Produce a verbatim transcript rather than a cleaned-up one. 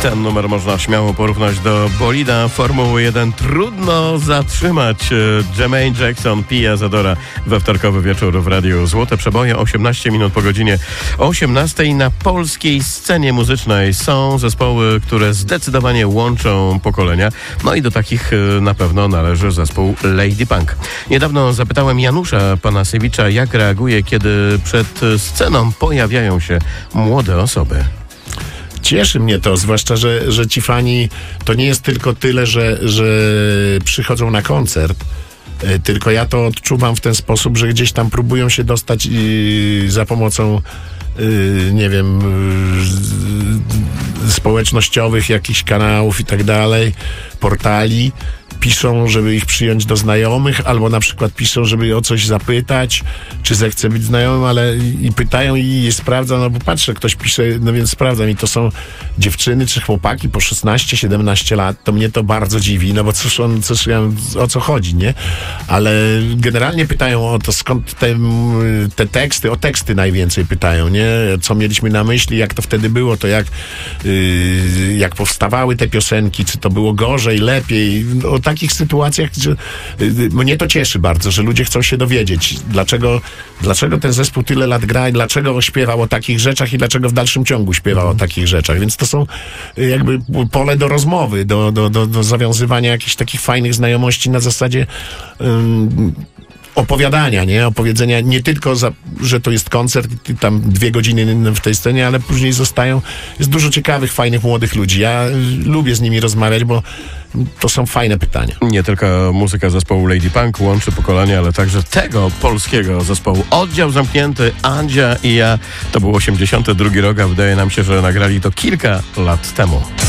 Ten numer można śmiało porównać do bolida Formuły jeden. Trudno zatrzymać. Jermaine Jackson, Pia Zadora we wtorkowy wieczór w Radiu Złote Przeboje. osiemnaście minut po godzinie osiemnastej. Na polskiej scenie muzycznej są zespoły, które zdecydowanie łączą pokolenia. No i do takich na pewno należy zespół Lady Punk. Niedawno zapytałem Janusza Panasiewicza, jak reaguje, kiedy przed sceną pojawiają się młode osoby. Cieszy mnie to, zwłaszcza, że, że ci fani to nie jest tylko tyle, że, że przychodzą na koncert, tylko ja to odczuwam w ten sposób, że gdzieś tam próbują się dostać i za pomocą nie wiem, społecznościowych jakichś kanałów i tak dalej, portali. Piszą, żeby ich przyjąć do znajomych, albo na przykład piszą, żeby o coś zapytać, czy zechce być znajomym, ale i, i pytają i sprawdza, no bo patrzę, ktoś pisze, no więc sprawdzam i to są dziewczyny czy chłopaki po szesnaście siedemnaście lat, to mnie to bardzo dziwi, no bo cóż on, cóż, o co chodzi, nie? Ale generalnie pytają o to, skąd te, te teksty, o teksty najwięcej pytają, nie? Co mieliśmy na myśli, jak to wtedy było, to jak, yy, jak powstawały te piosenki, czy to było gorzej, lepiej, o takich sytuacjach, że mnie to cieszy bardzo, że ludzie chcą się dowiedzieć, dlaczego, dlaczego ten zespół tyle lat gra i dlaczego śpiewał o takich rzeczach i dlaczego w dalszym ciągu śpiewał o takich rzeczach. Więc to są jakby pole do rozmowy, do, do, do, do zawiązywania jakichś takich fajnych znajomości na zasadzie um, opowiadania, nie? Opowiedzenia nie tylko, za, że to jest koncert i tam dwie godziny w tej scenie, ale później zostają, jest dużo ciekawych, fajnych, młodych ludzi. Ja lubię z nimi rozmawiać, bo to są fajne pytania. Nie tylko muzyka zespołu Lady Punk łączy pokolenia, ale także tego polskiego zespołu. Oddział Zamknięty, Andzia i ja. To był osiemdziesiąty drugi rok, a wydaje nam się, że nagrali to kilka lat temu.